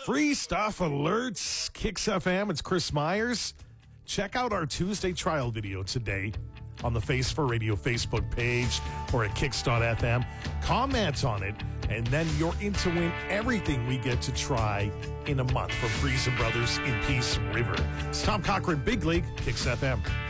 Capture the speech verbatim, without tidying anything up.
Free stuff alerts, Kicks F M. It's Chris Myers. Check out our Tuesday trial video today on the Face for Radio Facebook page or at kicks dot f m. Comment on it, and then you're in to win everything we get to try in a month from Freeze and Brothers in Peace River. It's Tom Cochran, Big League, Kicks F M.